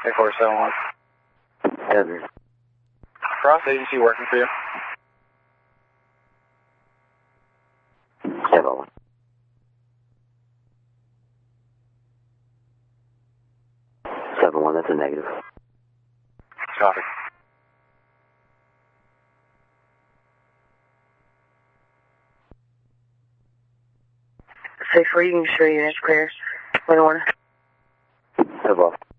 3471. Heather. Cross agency working for you? 71. That's a negative. Copy. 6-4, you can show your clear. 21. Have off.